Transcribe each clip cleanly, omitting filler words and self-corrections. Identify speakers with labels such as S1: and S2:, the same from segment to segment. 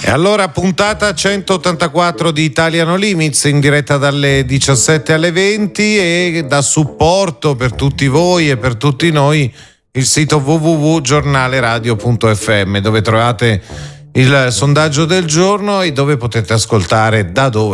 S1: E allora puntata 184 di Italiano Limits, in diretta dalle 17 alle 20 e da supporto per tutti voi e per tutti noi il sito www.giornaleradio.fm, dove trovate il sondaggio del giorno e dove potete ascoltare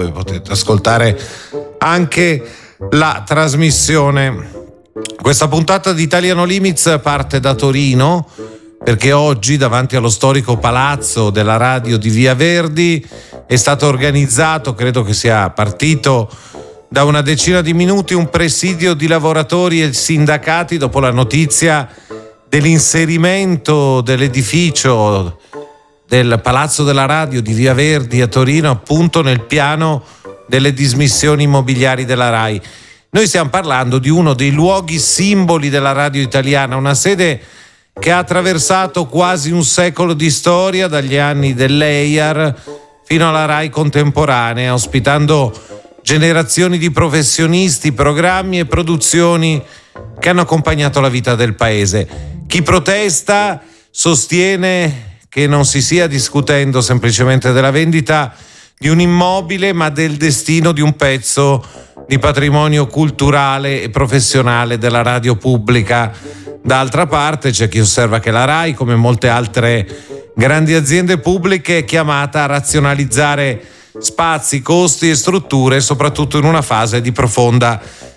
S1: anche la trasmissione. Questa puntata di Italiano Limits parte da Torino, perché oggi davanti allo storico palazzo della radio di Via Verdi è stato organizzato, credo che sia partito da una decina di minuti, un presidio di lavoratori e sindacati dopo la notizia dell'inserimento dell'edificio del palazzo della radio di Via Verdi a Torino appunto nel piano delle dismissioni immobiliari della RAI. Noi stiamo parlando di uno dei luoghi simboli della radio italiana, una sede che ha attraversato quasi un secolo di storia, dagli anni dell'EIAR fino alla RAI contemporanea, ospitando generazioni di professionisti, programmi e produzioni che hanno accompagnato la vita del paese. Chi protesta sostiene che non si stia discutendo semplicemente della vendita di un immobile, ma del destino di un pezzo di patrimonio culturale e professionale della radio pubblica. D'altra parte c'è chi osserva che la RAI, come molte altre grandi aziende pubbliche, è chiamata a razionalizzare spazi, costi e strutture, soprattutto in una fase di profonda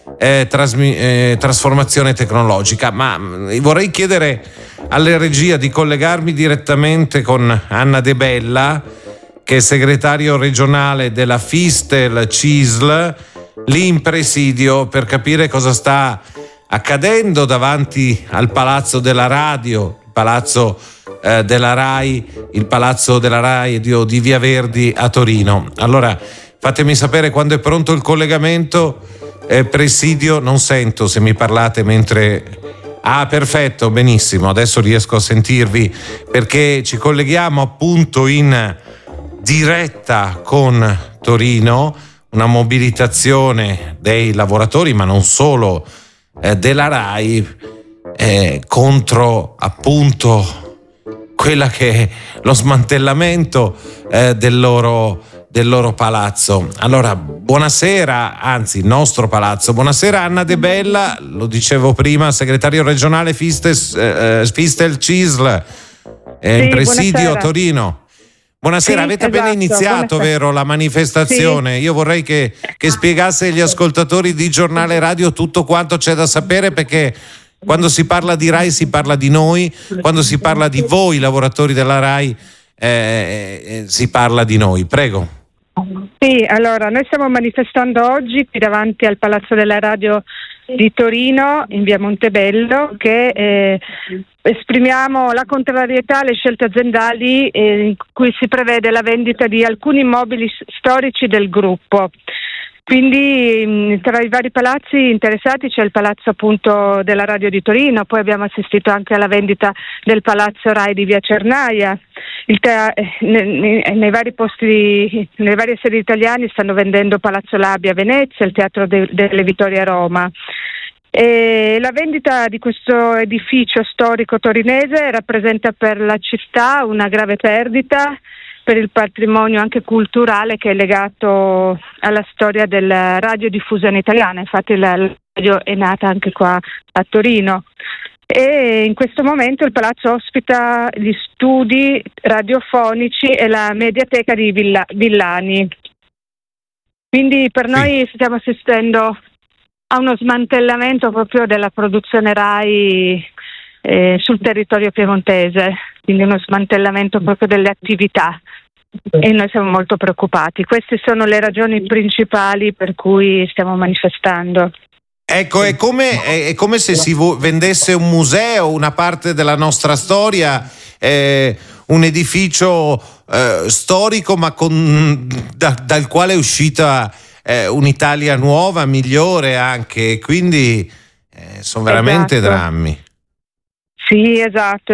S1: trasformazione tecnologica. Ma vorrei chiedere alle regia di collegarmi direttamente con Anna De Bella, che è segretario regionale della Fistel CISL, lì in presidio, per capire cosa sta accadendo davanti al Palazzo della Radio, il Palazzo della RAI, il Palazzo della RAI di Via Verdi a Torino. Allora, fatemi sapere quando è pronto il collegamento. Presidio, non sento se mi parlate mentre... Ah, perfetto, benissimo, adesso riesco a sentirvi, perché ci colleghiamo appunto in diretta con Torino, una mobilitazione dei lavoratori, ma non solo, della RAI contro appunto quella che è lo smantellamento del loro palazzo. Allora, buonasera, anzi il nostro palazzo. Buonasera Anna De Bella, lo dicevo prima, segretario regionale Fistel CISL, in presidio a Torino. Buonasera, sì, avete appena iniziato, vero, la manifestazione? Sì. Io vorrei che spiegasse agli ascoltatori di Giornale Radio tutto quanto c'è da sapere, perché quando si parla di RAI si parla di noi, quando si parla di voi lavoratori della RAI si parla di noi. Prego.
S2: Sì, allora noi stiamo manifestando oggi qui davanti al Palazzo della Radio di Torino, in via Montebello, che esprimiamo la contrarietà alle scelte aziendali in cui si prevede la vendita di alcuni immobili storici del gruppo. Quindi tra i vari palazzi interessati c'è il palazzo appunto della Radio di Torino, poi abbiamo assistito anche alla vendita del palazzo RAI di via Cernaia. Nei vari posti, nelle varie sedi italiane stanno vendendo Palazzo Labia a Venezia, il Teatro delle Vittorie a Roma. E la vendita di questo edificio storico torinese rappresenta per la città una grave perdita per il patrimonio anche culturale che è legato alla storia della radiodiffusione italiana. Infatti la radio è nata anche qua a Torino. E in questo momento il palazzo ospita gli studi radiofonici e la mediateca di Villani. Quindi per noi stiamo assistendo a uno smantellamento proprio della produzione RAI sul territorio piemontese, quindi uno smantellamento proprio delle attività, e noi siamo molto preoccupati. Queste sono le ragioni principali per cui stiamo manifestando.
S1: Ecco, è come se si vendesse un museo, una parte della nostra storia, un edificio storico, ma dal quale è uscita un'Italia nuova, migliore anche, quindi sono veramente drammi.
S2: Sì, esatto.